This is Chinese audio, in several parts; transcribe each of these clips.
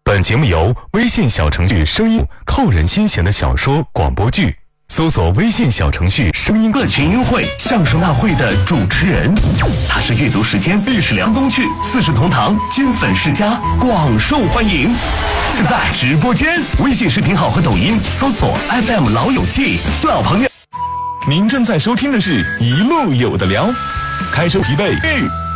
本节目由微信小程序声音扣人心弦的小说广播剧，搜索微信小程序声音乐群英会相声大会的主持人，他是阅读时间历史良东趣四世同堂金粉世家，广受欢迎。现在直播间微信视频号和抖音搜索 FM 老友记，老朋友。 您正在收听的是一路有的聊，开收疲惫。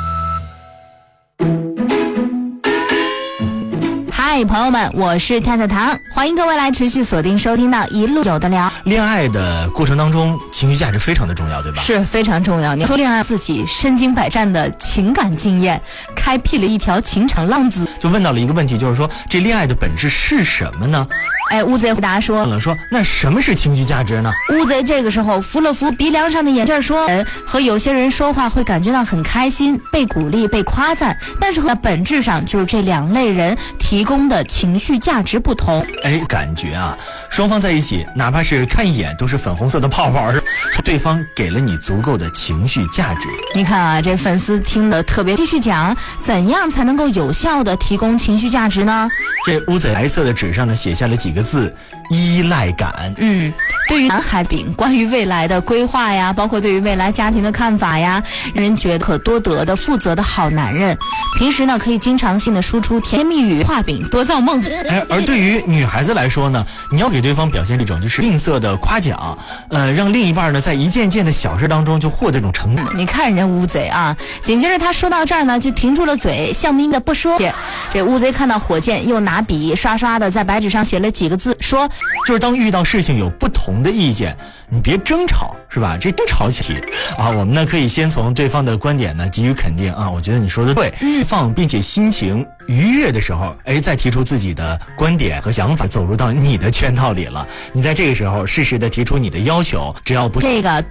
嗨，朋友们，我是太太糖，欢迎各位来持续锁定收听到一路有的聊。 恋爱的过程当中，情绪价值非常的重要，对吧？ 是非常重要。你说恋爱自己身经百战的情感经验，开辟了一条情场浪子。 就问到了一个问题，就是说这恋爱的本质是什么呢？ 乌贼回答说那什么是情绪价值呢？ 乌贼这个时候扶了扶鼻梁上的眼镜，说和有些人说话会感觉到很开心，被鼓励被夸赞，但是和本质上就是这两类人提供的情绪价值不同。 感觉啊，双方在一起哪怕是看一眼都是粉红色的泡泡，对方给了你足够的情绪价值。 你看啊，这粉丝听得特别，继续讲怎样才能够有效的提供情绪价值呢？ 这乌贼白色的纸上呢写下了几个字：依赖感。 对于男孩饼关于未来的规划呀，包括对于未来家庭的看法呀，让人觉得可多得的负责的好男人。平时呢可以经常性的输出甜言蜜语，画饼多造梦。 而对于女孩子来说呢，你要给对方表现这种就是吝啬的夸奖，让另一半呢在一件件的小事当中就获得这种成果。 你看人家乌贼啊，紧接着他说到这儿呢就停住了嘴，笑眯眯的不说。这乌贼看到火箭，又拿笔刷刷的在白纸上写了几个字，说就是当遇到事情有不同的意见，你别争吵，是吧？这争吵起啊，我们呢可以先从对方的观点呢给予肯定啊，我觉得你说的对，并且心情愉悦的时候，再提出自己的观点和想法，走入到你的圈套里了。你在这个时候适时的提出你的要求，只要不这个